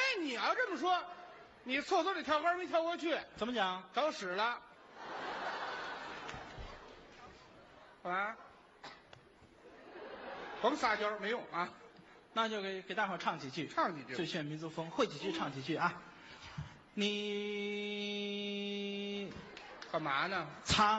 你要这么说，你厕所里跳杆没跳过去， 怎么讲？ 找屎了。啊，甭撒娇没用啊， 那就给大伙儿唱几句， 唱几句最炫民族风，会几句唱几句啊。你干嘛呢？ 藏。